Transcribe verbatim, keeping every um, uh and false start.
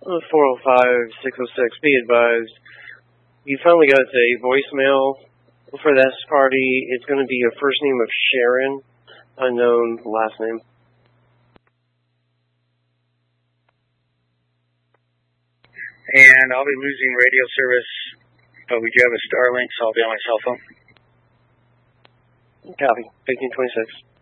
four oh five, six oh six, be advised. You finally got a voicemail for this party. It's going to be a first name of Sharon, unknown last name. And I'll be losing radio service, but we do have a Starlink, so I'll be on my cell phone. Copy. eighteen twenty-six.